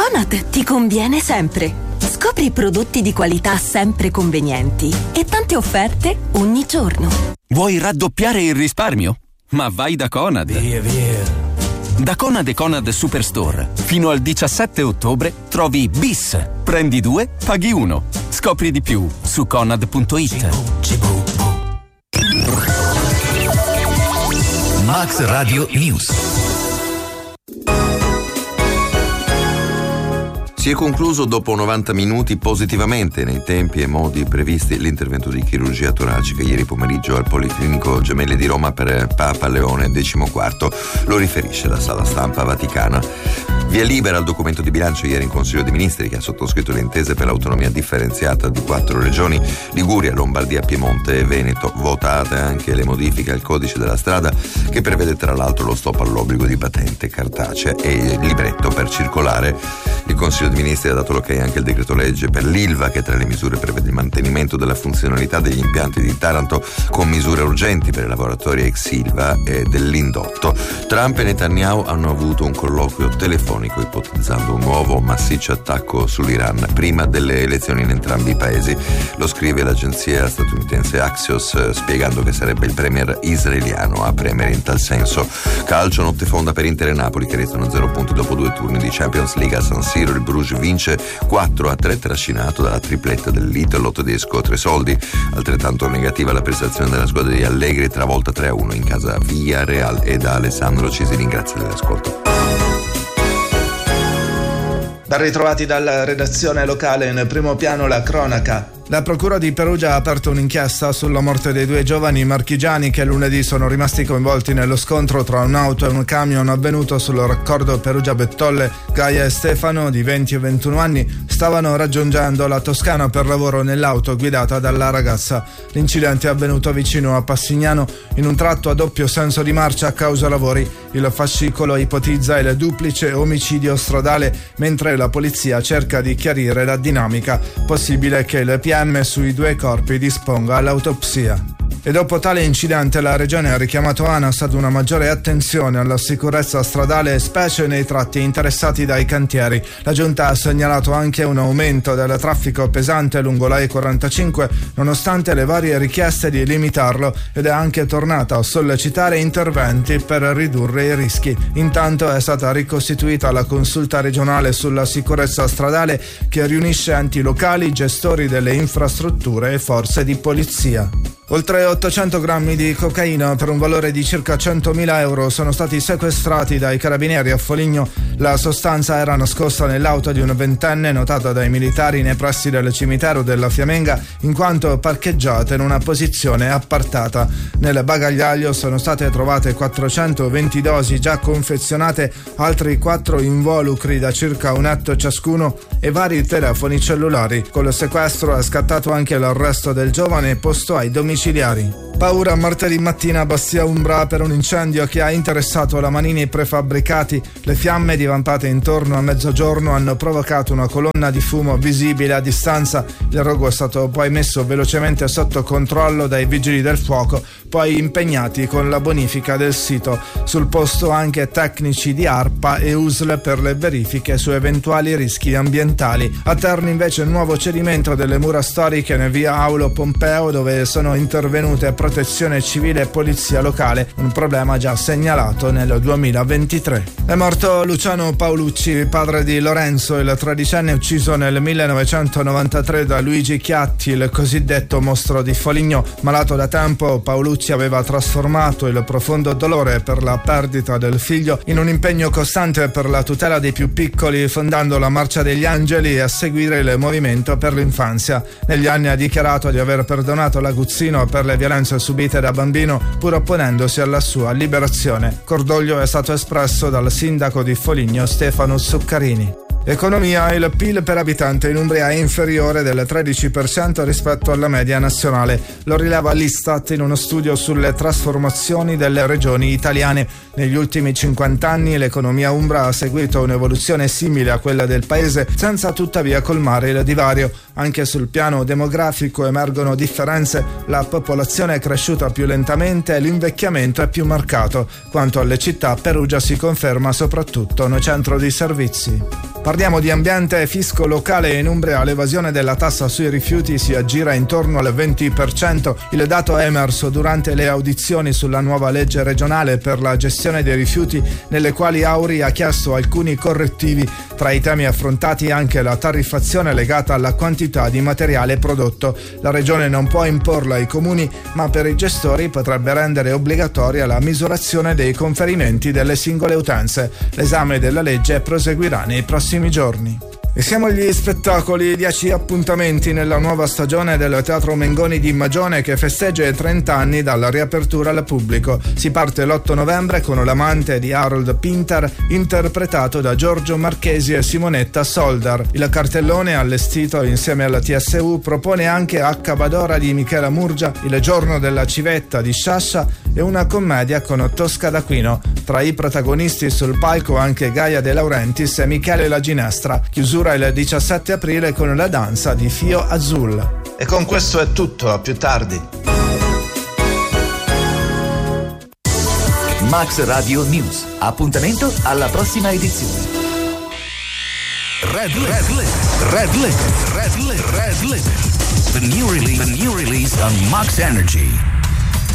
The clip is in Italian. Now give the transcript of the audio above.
Conad ti conviene sempre. Scopri prodotti di qualità sempre convenienti e tante offerte ogni giorno. Vuoi raddoppiare il risparmio? Ma vai da Conad. Via. Da Conad e Conad Superstore fino al 17 ottobre trovi Bis. Prendi 2, paghi 1. Scopri di più su conad.it. Max Radio News. Si è concluso dopo 90 minuti positivamente nei tempi e modi previsti l'intervento di chirurgia toracica ieri pomeriggio al Policlinico Gemelli di Roma per Papa Leone XIV. Lo riferisce la sala stampa vaticana. Via libera al documento di bilancio ieri in Consiglio dei Ministri, che ha sottoscritto le intese per l'autonomia differenziata di 4 regioni, Liguria, Lombardia, Piemonte e Veneto. Votate anche le modifiche al codice della strada, che prevede tra l'altro lo stop all'obbligo di patente cartacea e il libretto per circolare. Il Consiglio dei Ministri ha dato l'ok anche al decreto legge per l'Ilva, che tra le misure prevede il mantenimento della funzionalità degli impianti di Taranto con misure urgenti per i lavoratori ex Ilva e dell'indotto. Trump e Netanyahu hanno avuto un colloquio telefonico ipotizzando un nuovo massiccio attacco sull'Iran prima delle elezioni in entrambi i paesi. Lo scrive l'agenzia statunitense Axios, spiegando che sarebbe il premier israeliano a premere in tal senso. Calcio, notte fonda per Inter e Napoli, che restano a 0 punti dopo 2 turni di Champions League a San Siro. Il Bruges vince 4-3 trascinato dalla tripletta dell'Italo tedesco Tresoldi. Altrettanto negativa la prestazione della squadra di Allegri, travolta 3-1 in casa via Real, e da Alessandro ci si ringrazia dell'ascolto. Ben ritrovati dalla redazione locale. In primo piano la cronaca. La Procura di Perugia ha aperto un'inchiesta sulla morte dei 2 giovani marchigiani che lunedì sono rimasti coinvolti nello scontro tra un'auto e un camion avvenuto sul raccordo Perugia-Bettolle. Gaia e Stefano, di 20 e 21 anni, stavano raggiungendo la Toscana per lavoro nell'auto guidata dalla ragazza. L'incidente è avvenuto vicino a Passignano in un tratto a doppio senso di marcia a causa lavori. Il fascicolo ipotizza il duplice omicidio stradale, mentre la polizia cerca di chiarire la dinamica. Possibile che il PM sui 2 corpi disponga l'autopsia. E dopo tale incidente la Regione ha richiamato ANAS ad una maggiore attenzione alla sicurezza stradale, specie nei tratti interessati dai cantieri. La Giunta ha segnalato anche un aumento del traffico pesante lungo la E45, nonostante le varie richieste di limitarlo, ed è anche tornata a sollecitare interventi per ridurre i rischi. Intanto è stata ricostituita la consulta regionale sulla sicurezza stradale, che riunisce enti locali, gestori delle infrastrutture e forze di polizia. Oltre 800 grammi di cocaina per un valore di circa 100.000 euro sono stati sequestrati dai carabinieri a Foligno. La sostanza era nascosta nell'auto di un 20enne notata dai militari nei pressi del cimitero della Fiamenga, in quanto parcheggiata in una posizione appartata. Nel bagagliaio sono state trovate 420 dosi già confezionate, altri 4 involucri da circa 1 etto ciascuno e vari telefoni cellulari. Con il sequestro è scattato anche l'arresto del giovane posto ai domiciliari. Paura martedì mattina a Bastia Umbra per un incendio che ha interessato la Manini Prefabbricati. Le fiamme divampate intorno a mezzogiorno hanno provocato una colonna di fumo visibile a distanza. Il rogo è stato poi messo velocemente sotto controllo dai vigili del fuoco, poi impegnati con la bonifica del sito. Sul posto anche tecnici di ARPA e USL per le verifiche su eventuali rischi ambientali. A Terni invece nuovo cedimento delle mura storiche in via Aulo Pompeo, dove sono intervenute protezione civile e polizia locale, un problema già segnalato nel 2023. È morto Luciano Paolucci, padre di Lorenzo, il 13enne ucciso nel 1993 da Luigi Chiatti, il cosiddetto mostro di Foligno. Malato da tempo, Paolucci aveva trasformato il profondo dolore per la perdita del figlio in un impegno costante per la tutela dei più piccoli, fondando la Marcia degli Angeli e a seguire il movimento per l'infanzia. Negli anni ha dichiarato di aver perdonato l'aguzzino per le violenze subite da bambino, pur opponendosi alla sua liberazione. Cordoglio è stato espresso dal sindaco di Foligno Stefano Zuccarini. Economia. Il PIL per abitante in Umbria è inferiore del 13% rispetto alla media nazionale. Lo rileva l'Istat in uno studio sulle trasformazioni delle regioni italiane. Negli ultimi 50 anni l'economia umbra ha seguito un'evoluzione simile a quella del paese, senza tuttavia colmare il divario. Anche sul piano demografico emergono differenze. La popolazione è cresciuta più lentamente e l'invecchiamento è più marcato. Quanto alle città, Perugia si conferma soprattutto un centro di servizi. Parliamo di ambiente e fisco locale. In Umbria l'evasione della tassa sui rifiuti si aggira intorno al 20%. Il dato è emerso durante le audizioni sulla nuova legge regionale per la gestione dei rifiuti, nelle quali Auri ha chiesto alcuni correttivi. Tra i temi affrontati anche la tariffazione legata alla quantità di materiale prodotto. La regione non può imporla ai comuni, ma per i gestori potrebbe rendere obbligatoria la misurazione dei conferimenti delle singole utenze. L'esame della legge proseguirà nei prossimi giorni. E siamo agli spettacoli, 10 appuntamenti nella nuova stagione del Teatro Mengoni di Magione, che festeggia i 30 anni dalla riapertura al pubblico. Si parte l'8 novembre con L'amante di Harold Pinter, interpretato da Giorgio Marchesi e Simonetta Soldar. Il cartellone, allestito insieme alla TSU, propone anche H. Badora di Michela Murgia, Il giorno della civetta di Sciascia e una commedia con Tosca d'Aquino. Tra i protagonisti sul palco anche Gaia De Laurentiis e Michele La Ginestra. Chiusura il 17 aprile con la danza di Fio Azul. E con questo è tutto, a più tardi. Max Radio News. Appuntamento alla prossima edizione. Red Limit. The new release on Max Energy.